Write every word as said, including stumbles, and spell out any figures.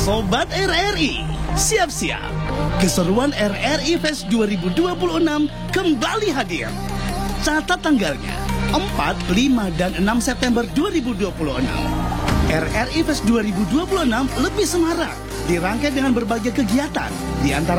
Sobat R R I, siap-siap. Keseruan R R I Fest dua ribu dua puluh enam kembali hadir. Catat tanggalnya, empat, lima, dan enam September dua ribu dua puluh enam. R R I Fest dua ribu dua puluh enam lebih semarak, dirangkai dengan berbagai kegiatan, di antara